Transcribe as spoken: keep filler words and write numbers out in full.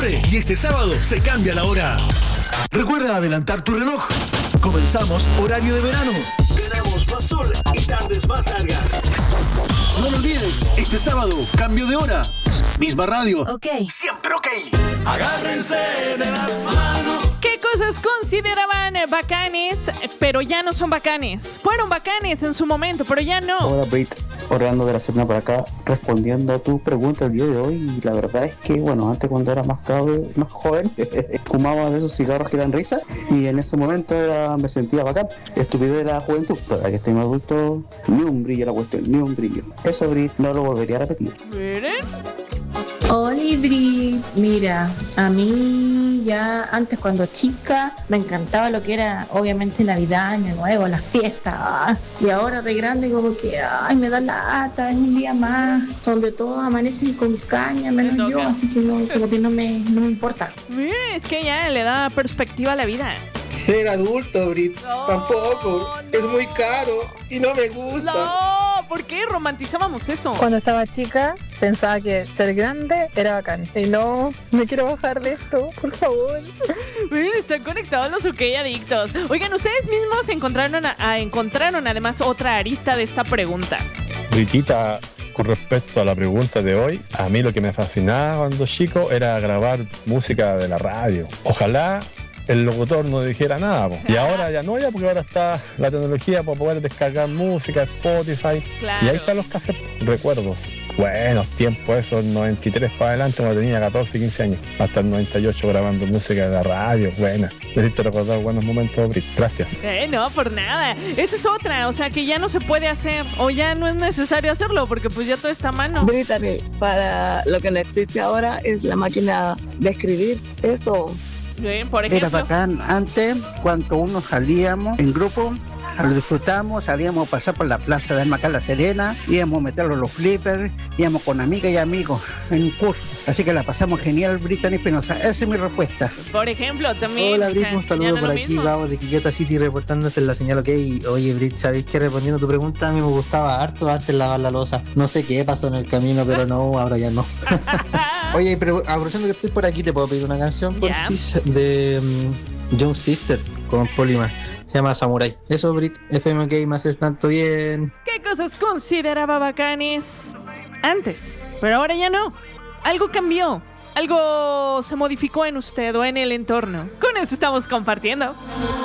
corre y este sábado se cambia la hora. Recuerda adelantar tu reloj. Comenzamos horario de verano. Tenemos más sol y tardes más largas. No lo olvides, este sábado, cambio de hora. Misma radio. Ok. Siempre ok. Agárrense de las manos. ¿Qué cosas consideraban bacanes, pero ya no son bacanes? Fueron bacanes en su momento, pero ya no. Hola, Brit. Orlando de la Serna por acá, respondiendo a tu pregunta el día de hoy. Y la verdad es que, bueno, antes cuando era más cabrón, más joven, fumaba de esos cigarros que dan risa. Y en ese momento era, me sentía bacán. Estupidez de la juventud. Pero ahora que estoy más adulto, ni un brillo la cuestión, ni un brillo. Eso, Brit, no lo volvería a repetir. ¿Miren? Hola, Brit. Mira, a mí ya antes cuando chica me encantaba lo que era obviamente Navidad, Año Nuevo, las fiestas. ah, Y ahora de grande como que, ay, me da lata, es un día más, donde todos amanecen con caña, menos yo, así que no, como que no me, no me importa. Miren, es que ya le da perspectiva a la vida. Ser adulto, Brit, No, tampoco. no. Es muy caro y no me gusta. No, ¿por qué romantizábamos eso? Cuando estaba chica pensaba que ser grande era bacán. Y no, me quiero bajar de esto, por favor. Miren, están conectados los OK adictos. Oigan, ustedes mismos encontraron, a, a- encontraron además otra arista de esta pregunta. Britita, con respecto a la pregunta de hoy, a mí lo que me fascinaba cuando chico era grabar música de la radio. Ojalá el locutor no dijera nada, po. Y ahora ya no, ya porque ahora está la tecnología para poder descargar música, Spotify. Claro. Y ahí están los cassettes, recuerdos. Buenos tiempos, esos noventa y tres para adelante, cuando tenía catorce, quince años. Hasta el noventa y ocho grabando música de la radio, buena. Necesito recordar buenos momentos, Brit. Gracias. Eh, no, por nada. Esa es otra, o sea que ya no se puede hacer o ya no es necesario hacerlo porque pues ya todo está a mano. Brítale, para lo que no existe ahora es la máquina de escribir. Eso. Bien, por Era ejemplo. bacán. Antes, cuando uno salíamos en grupo, lo disfrutamos, salíamos a pasar por la plaza de Macala Serena, íbamos a meterlo en los flippers, íbamos con amigas y amigos en un curso. Así que la pasamos genial, Brittany Espinosa. Esa es mi respuesta. Por ejemplo, también. Hola, o Brit, sea, un ya saludo no es por lo aquí, mismo. Gabo de Quillota City, reportándose en la señal OK. Oye, Brit, ¿sabéis qué? Respondiendo a tu pregunta, a mí me gustaba harto antes lavar la loza. No sé qué pasó en el camino, pero no, ahora ya no. Oye, pero aprovechando que estoy por aquí, ¿te puedo pedir una canción, por Ya. de um, Young Sister con Polima? Se llama Samurai. Eso, Brit, F M OK, me haces tanto bien. ¿Qué cosas consideraba bacanes antes? Pero ahora ya no. Algo cambió. Algo se modificó en usted o en el entorno. Con eso estamos compartiendo.